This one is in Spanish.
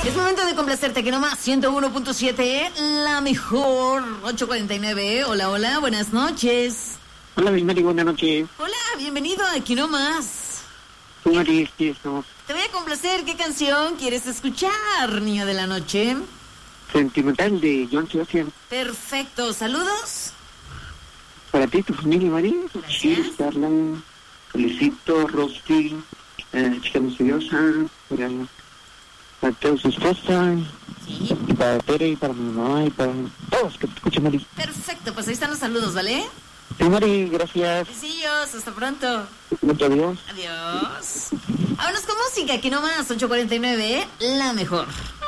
Es momento de complacerte, que nomás 101.7, la mejor, 8:49. Hola, hola, buenas noches. Hola, Mari, buenas noches. Hola, bienvenido a Aquí Nomás. Soy Mari, sí, estamos. Te voy a complacer. ¿Qué canción quieres escuchar, niño de la noche? Sentimental de Joan Sebastián. Perfecto, saludos. Para ti, tu familia, Mari. Gracias. Sí, Carla, Felicito, Rosy, chica misteriosa, para toda su esposa, Sí. y para Tere, y para mi mamá, y para todos que te escuchen, Mari. Perfecto, pues ahí están los saludos, ¿vale? Sí, Mari, gracias. Besillos, hasta pronto. Mucho adiós. Adiós. Vámonos con música, Aquí Nomás, 8:49, la mejor.